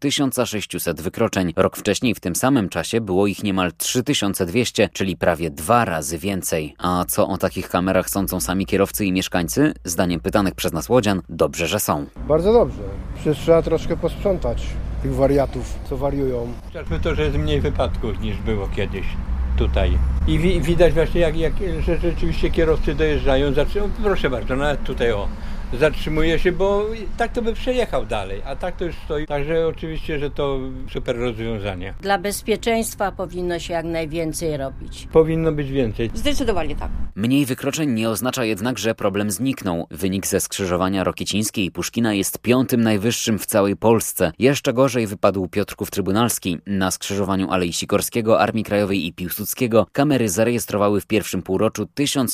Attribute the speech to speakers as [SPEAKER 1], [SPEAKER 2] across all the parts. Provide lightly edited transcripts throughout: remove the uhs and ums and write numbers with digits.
[SPEAKER 1] 1600 wykroczeń. Rok wcześniej w tym samym czasie było ich niemal 3200, czyli prawie 2 razy więcej. A co o takich kamerach sądzą sami kierowcy i mieszkańcy? Zdaniem pytanych przez nas łodzian, dobrze, że są.
[SPEAKER 2] Bardzo dobrze. Przecież trzeba troszkę posprzątać tych wariatów, co wariują.
[SPEAKER 3] Chociażby to, że jest mniej wypadków niż było kiedyś tutaj. I widać właśnie, że rzeczywiście kierowcy dojeżdżają, proszę bardzo, nawet tutaj zatrzymuje się, bo tak to by przejechał dalej, a tak to już stoi. Także oczywiście, że to super rozwiązanie.
[SPEAKER 4] Dla bezpieczeństwa powinno się jak najwięcej robić.
[SPEAKER 3] Powinno być więcej.
[SPEAKER 5] Zdecydowanie tak.
[SPEAKER 1] Mniej wykroczeń nie oznacza jednak, że problem zniknął. Wynik ze skrzyżowania Rokicińskiej i Puszkina jest 5. najwyższym w całej Polsce. Jeszcze gorzej wypadł Piotrków Trybunalski. Na skrzyżowaniu Alei Sikorskiego, Armii Krajowej i Piłsudskiego kamery zarejestrowały w pierwszym półroczu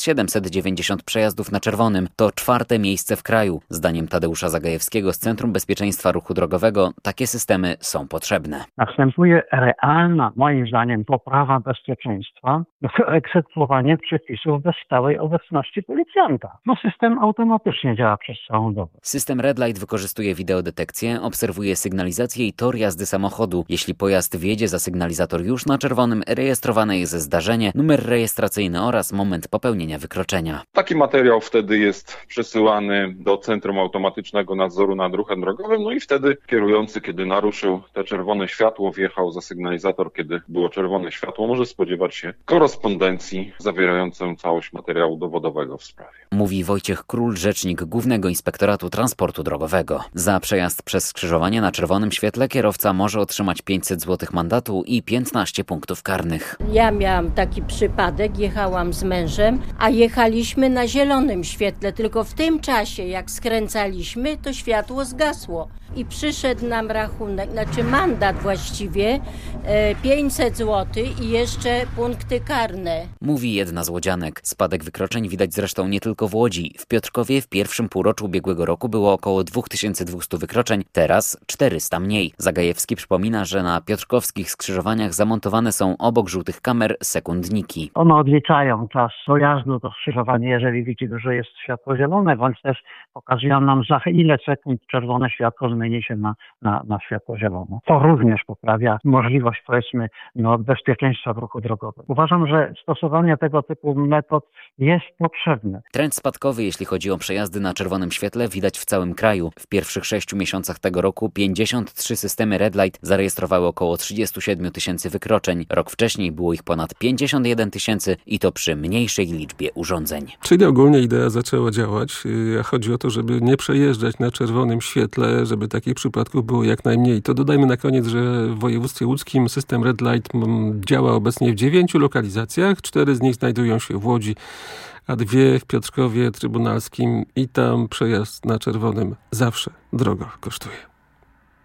[SPEAKER 1] 1790 przejazdów na czerwonym. To 4. miejsce w kraju. Zdaniem Tadeusza Zagajewskiego z Centrum Bezpieczeństwa Ruchu Drogowego takie systemy są potrzebne.
[SPEAKER 6] Następuje realna, moim zdaniem, poprawa bezpieczeństwa, egzekwowanie przepisów bez stałej obecności policjanta. System automatycznie działa przez całą dobę.
[SPEAKER 1] System Red Light wykorzystuje wideodetekcję, obserwuje sygnalizację i tor jazdy samochodu. Jeśli pojazd wjedzie za sygnalizator już na czerwonym, rejestrowane jest zdarzenie, numer rejestracyjny oraz moment popełnienia wykroczenia.
[SPEAKER 7] Taki materiał wtedy jest przesyłany do Centrum Automatycznego Nadzoru nad Ruchem Drogowym, i wtedy kierujący, kiedy naruszył te czerwone światło, wjechał za sygnalizator, kiedy było czerwone światło, może spodziewać się korespondencji zawierającą całość materiału dowodowego w sprawie.
[SPEAKER 1] Mówi Wojciech Król, rzecznik Głównego Inspektoratu Transportu Drogowego. Za przejazd przez skrzyżowanie na czerwonym świetle kierowca może otrzymać 500 zł mandatu i 15 punktów karnych.
[SPEAKER 4] Ja miałam taki przypadek, jechałam z mężem, a jechaliśmy na zielonym świetle, tylko w tym czasie, jak skręcaliśmy, to światło zgasło. I przyszedł nam rachunek, mandat właściwie, 500 zł i jeszcze punkty karne.
[SPEAKER 1] Mówi jedna z łodzianek. Spadek wykroczeń widać zresztą nie tylko w Łodzi. W Piotrkowie w pierwszym półroczu ubiegłego roku było około 2200 wykroczeń, teraz 400 mniej. Zagajewski przypomina, że na piotrkowskich skrzyżowaniach zamontowane są obok żółtych kamer sekundniki.
[SPEAKER 6] One odliczają czas dojazdu do skrzyżowania, jeżeli widzi, że jest światło zielone, bądź też pokazują nam, za ile sekund czerwone światło zmieni się na światło zielone. To również poprawia możliwość, powiedzmy, bezpieczeństwa w ruchu drogowym. Uważam, że stosowanie tego typu metod jest potrzebne.
[SPEAKER 1] Trend spadkowy, jeśli chodzi o przejazdy na czerwonym świetle, widać w całym kraju. W pierwszych 6 miesiącach tego roku 53 systemy Red Light zarejestrowały około 37 tysięcy wykroczeń. Rok wcześniej było ich ponad 51 tysięcy i to przy mniejszej liczbie urządzeń.
[SPEAKER 8] Czyli ogólnie idea zaczęła działać. Chodzi o to, żeby nie przejeżdżać na czerwonym świetle, żeby takich przypadków było jak najmniej. To dodajmy na koniec, że w województwie łódzkim system Red Light działa obecnie w 9 lokalizacjach. 4 z nich znajdują się w Łodzi, a 2 w Piotrkowie Trybunalskim i tam przejazd na czerwonym zawsze drogo kosztuje.